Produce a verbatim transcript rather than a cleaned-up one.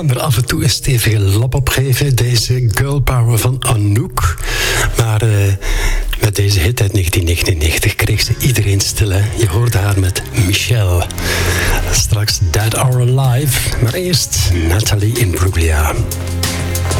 kan er af en toe een stevige lap op geven, deze girl power van Anouk. Maar uh, met deze hit uit negentien negenennegentig kreeg ze iedereen stil. Hè? Je hoorde haar met Michelle. Straks Dead or Alive, maar eerst Nathalie Imbruglia.